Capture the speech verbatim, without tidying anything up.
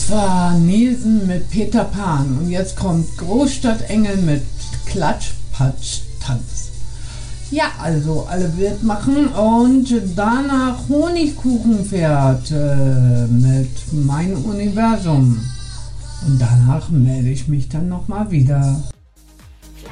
Das war Nielsen mit Peter Pan und jetzt kommt Großstadtengel mit Klatsch-Patsch-Tanz. Ja, also alle Bild machen und danach Honigkuchenpferd äh, mit Mein Universum. Und danach melde ich mich dann nochmal wieder.